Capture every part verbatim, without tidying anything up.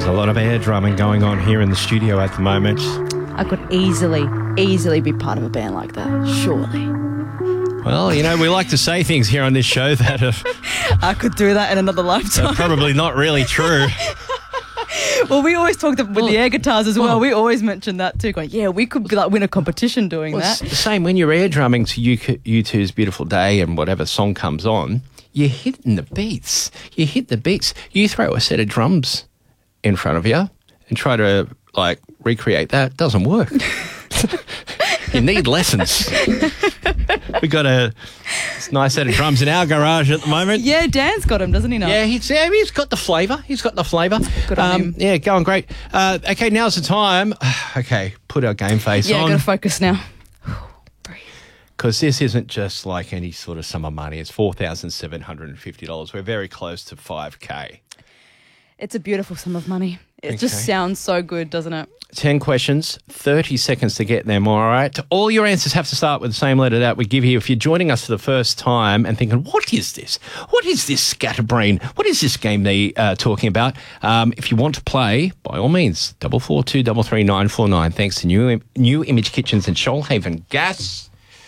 a lot of air drumming going on here in the studio at the moment. I could easily, easily be part of a band like that, surely. Well, you know, we like to say things here on this show that are, I could do that in another lifetime. are probably not really true. Well, we always talked with well, the air guitars as well. well. We always mentioned that too. Going, yeah, we could like win a competition doing Well, that. It's the same when you're air drumming to U- U two's Beautiful Day and whatever song comes on, you're hitting the beats. You hit the beats. You throw a set of drums in front of you and try to, like, recreate that. Doesn't work. You need lessons. We got a nice set of drums in our garage at the moment. Yeah, Dan's got him, doesn't he? Not? Yeah, he's yeah, he's got the flavour. He's got the flavour. Good on him. Yeah, going great. Uh, okay, now's the time. Okay, put our game face Yeah, on. got to focus now. Because this isn't just like any sort of sum of money. It's four thousand seven hundred fifty dollars. We're very close to five K. It's a beautiful sum of money. It Okay. just sounds so good, doesn't it? ten questions, thirty seconds to get them, all right? All your answers have to start with the same letter that we give you. If you're joining us for the first time and thinking, what is this? What is this scatterbrain? What is this game they uh, talking about? Um, if you want to play, by all means, double four two double three nine four nine. Thanks to New New Image Kitchens and Shoalhaven Gas.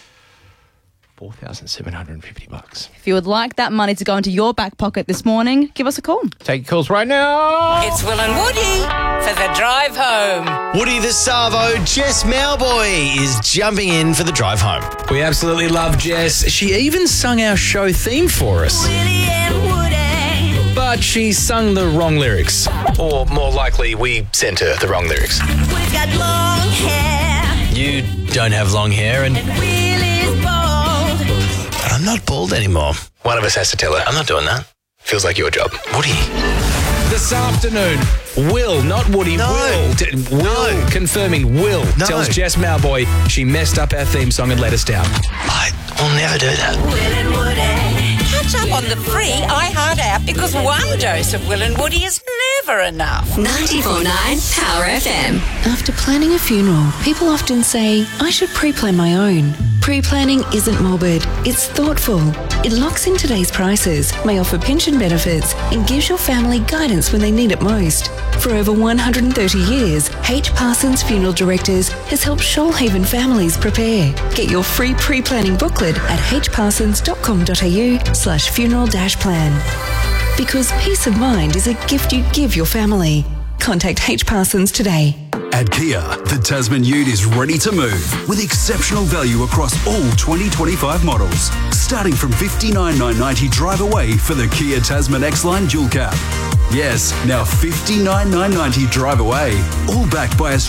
four thousand seven hundred fifty bucks. If you would like that money to go into your back pocket this morning, give us a call. Take calls right now. It's Will and Woody for the drive home. Woody the Savo, Jess Mowboy is jumping in for the drive home. We absolutely love Jess. She even sung our show theme for us. Willie and Woody. But she sung the wrong lyrics. Or more likely, we sent her the wrong lyrics. We've got long hair You don't have long hair, and and Willie's bald. but I'm not bald anymore. One of us has to tell her. I'm not doing that. Feels like your job. Woody. This afternoon, Will, not Woody, No. Will, t- Will, No. confirming Will No. tells Jess Mowboy she messed up our theme song and let us down. I will never do that. Will and Woody. Catch up on the free iHeart app because one dose of Will and Woody is never enough. ninety-four point nine Power F M. After planning a funeral, people often say, I should pre-plan my own. Pre-planning isn't morbid, it's thoughtful. It locks in today's prices, may offer pension benefits, and gives your family guidance when they need it most. For over one hundred thirty years, H. Parsons Funeral Directors has helped Shoalhaven families prepare. Get your free pre-planning booklet at h parsons dot com dot a u slash funeral dash plan. Because peace of mind is a gift you give your family. Contact H. Parsons today. At Kia, the Tasman Ute is ready to move with exceptional value across all twenty twenty-five models. Starting from fifty-nine thousand nine hundred ninety drive away for the Kia Tasman X-Line Dual Cab. Yes, now fifty-nine thousand nine hundred ninety drive away. All backed by a